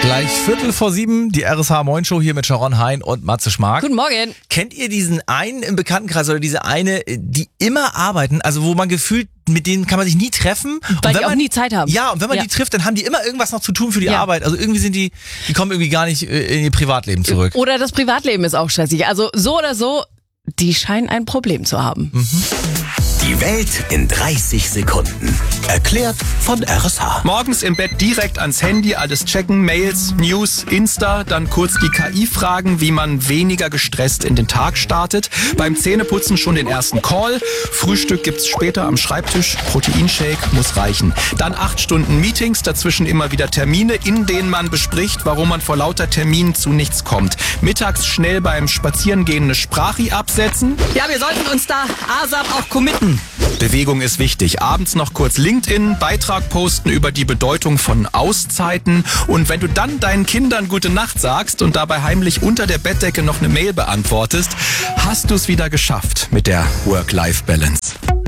Gleich 6:15, die RSH Moin Show hier mit Sharon Hein und Matze Schmark. Guten Morgen. Kennt ihr diesen einen im Bekanntenkreis oder diese eine, die immer arbeiten, also wo man gefühlt, mit denen kann man sich nie treffen? Weil die auch nie Zeit haben. Ja, und wenn man die trifft, dann haben die immer irgendwas noch zu tun für die Arbeit. Also irgendwie sind die kommen irgendwie gar nicht in ihr Privatleben zurück. Oder das Privatleben ist auch stressig. Also so oder so, die scheinen ein Problem zu haben. Die Welt in 30 Sekunden. Erklärt von RSH. Morgens im Bett direkt ans Handy, alles checken, Mails, News, Insta, dann kurz die KI fragen, wie man weniger gestresst in den Tag startet. Beim Zähneputzen schon den ersten Call. Frühstück gibt's später am Schreibtisch. Proteinshake muss reichen. Dann 8 Stunden Meetings, dazwischen immer wieder Termine, in denen man bespricht, warum man vor lauter Terminen zu nichts kommt. Mittags schnell beim Spazierengehen eine Sprachi absetzen. Ja, wir sollten uns da ASAP auch committen. Bewegung ist wichtig. Abends noch kurz LinkedIn, Beitrag posten über die Bedeutung von Auszeiten. Und wenn du dann deinen Kindern gute Nacht sagst und dabei heimlich unter der Bettdecke noch eine Mail beantwortest, hast du es wieder geschafft mit der Work-Life-Balance.